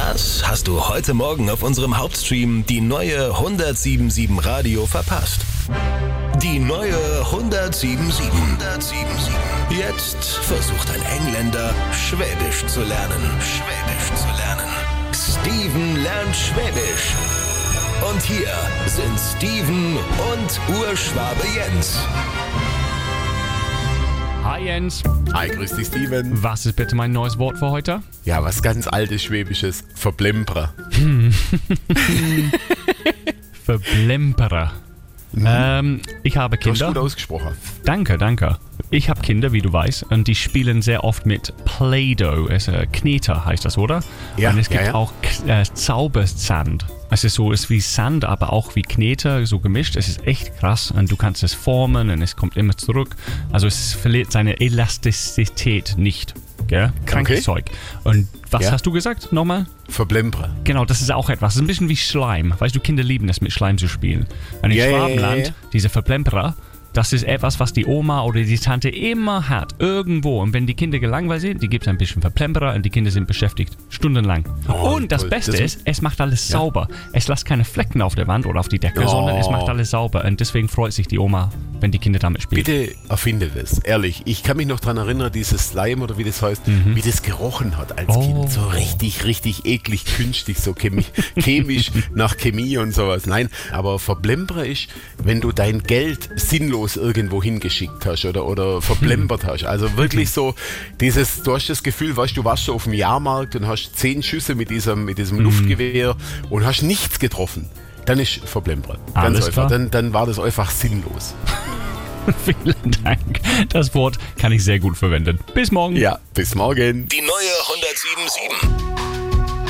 Was hast du heute Morgen auf unserem Hauptstream die neue 107.7 Radio verpasst? Die neue 107.7. Jetzt versucht ein Engländer, Schwäbisch zu lernen. Steven lernt Schwäbisch. Und hier sind Steven und Urschwabe Jens. Hi Jens. Hi, grüß dich Steven. Was ist bitte mein neues Wort für heute? Ja, was ganz altes Schwäbisches. Verblempere. Verplemperer. Ich habe Du hast Kinder. gut ausgesprochen. Danke. Ich habe Kinder, wie du weißt, und die spielen sehr oft mit Play-Doh. Kneter heißt das, oder? Ja, und es gibt ja. auch Zaubersand. Es ist so, es ist wie Sand, aber auch wie Kneter, so gemischt. Es ist echt krass und du kannst es formen und es kommt immer zurück. Also es verliert seine Elastizität nicht. Gell? Krankes Okay. Zeug. Und was Ja. hast du gesagt nochmal? Verblempere. Genau, das ist auch etwas. Das ist ein bisschen wie Schleim. Weißt du, Kinder lieben es, mit Schleim zu spielen. Und in Ja, ja, Schwabenland, ja. diese Verplemperer, das ist etwas, was die Oma oder die Tante immer hat. Irgendwo. Und wenn die Kinder gelangweilt sind, die gibt es ein bisschen Verplemperer und die Kinder sind beschäftigt. Stundenlang. Oh, und das toll. Beste Das- ist, es macht alles sauber. Es lässt keine Flecken auf der Wand oder auf die Decke, Oh. sondern es macht alles sauber. Und deswegen freut sich die Oma, wenn die Kinder damit spielen. Bitte erfinde das, ehrlich. Ich kann mich noch daran erinnern, dieses Slime oder wie das heißt, wie das gerochen hat als Oh. Kind. So richtig eklig, künstlich, so chemisch nach Chemie und sowas. Nein, aber verblempere ist, wenn du dein Geld sinnlos irgendwo hingeschickt hast oder verblempert hast. Also wirklich so dieses, du hast das Gefühl, weißt du, warst schon auf dem Jahrmarkt und hast 10 Schüsse mit diesem Luftgewehr und hast nichts getroffen. Dann ist verblempere. Ganz Alles einfach. klar. Dann war das einfach sinnlos. Vielen Dank. Das Wort kann ich sehr gut verwenden. Bis morgen. Ja, bis morgen. Die neue 107.7.